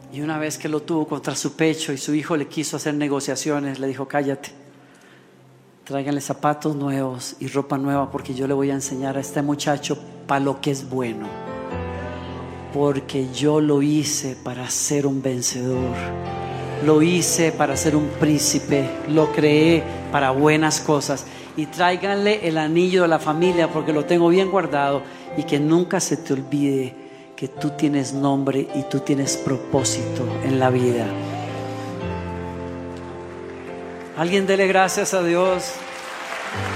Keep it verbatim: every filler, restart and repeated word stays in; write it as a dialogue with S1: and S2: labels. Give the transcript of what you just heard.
S1: Y una vez que lo tuvo contra su pecho y su hijo le quiso hacer negociaciones, le dijo: cállate, tráiganle zapatos nuevos y ropa nueva, porque yo le voy a enseñar a este muchacho para lo que es bueno, porque yo lo hice para ser un vencedor, lo hice para ser un príncipe, lo creé para buenas cosas. Y tráiganle el anillo de la familia, porque lo tengo bien guardado, y que nunca se te olvide que tú tienes nombre y tú tienes propósito en la vida. Alguien dele gracias a Dios.